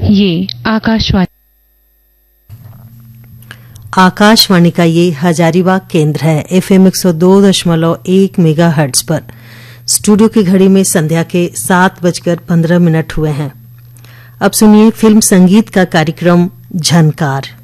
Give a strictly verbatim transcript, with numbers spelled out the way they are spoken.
ये आकाशवाणी आकाशवाणी का ये हजारीबाग केंद्र है। एफएम एक सौ दो दशमलव एक मेगा हर्ट्ज पर। स्टूडियो की घड़ी में संध्या के सात बजकर पंद्रह मिनट हुए हैं। अब सुनिए फिल्म संगीत का कार्यक्रम झनकार।